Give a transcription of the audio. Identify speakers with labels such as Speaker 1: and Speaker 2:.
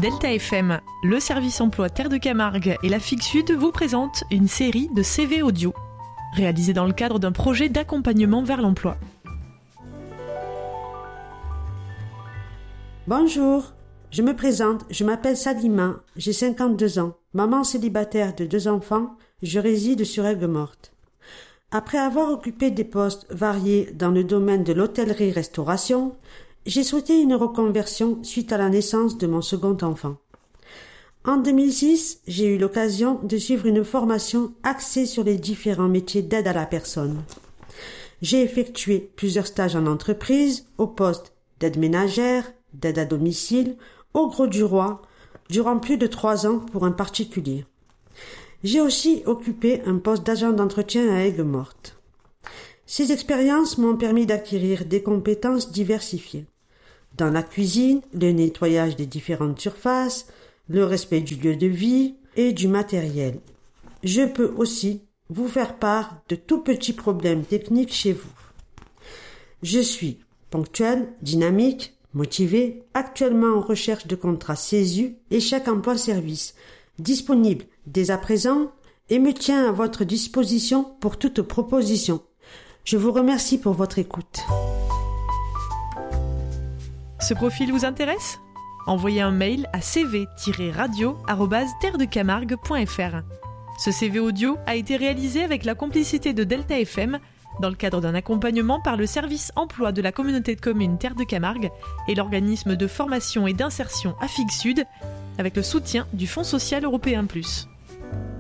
Speaker 1: Delta FM, le service emploi Terre de Camargue et la FIG Sud vous présentent une série de CV audio, réalisée dans le cadre d'un projet d'accompagnement vers l'emploi.
Speaker 2: Bonjour, je me présente, je m'appelle Salima, j'ai 52 ans, maman célibataire de 2 enfants, je réside sur Aigues-Mortes. Après avoir occupé des postes variés dans le domaine de l'hôtellerie-restauration, j'ai souhaité une reconversion suite à la naissance de mon second enfant. En 2006, j'ai eu l'occasion de suivre une formation axée sur les différents métiers d'aide à la personne. J'ai effectué plusieurs stages en entreprise, au poste d'aide ménagère, d'aide à domicile, au Gros du Roi, durant plus de 3 ans pour un particulier. J'ai aussi occupé un poste d'agent d'entretien à Aigues-Mortes. Ces expériences m'ont permis d'acquérir des compétences diversifiées. Dans la cuisine, le nettoyage des différentes surfaces, le respect du lieu de vie et du matériel. Je peux aussi vous faire part de tout petits problèmes techniques chez vous. Je suis ponctuelle, dynamique, motivée, actuellement en recherche de contrat CESU et chèque emploi-service, disponible dès à présent et me tiens à votre disposition pour toute proposition. Je vous remercie pour votre écoute.
Speaker 1: Ce profil vous intéresse ? Envoyez un mail à cv-radio@terredecamargue.fr. Ce CV audio a été réalisé avec la complicité de Delta FM dans le cadre d'un accompagnement par le service emploi de la communauté de communes Terre de Camargue et l'organisme de formation et d'insertion FIG Sud avec le soutien du Fonds social européen+.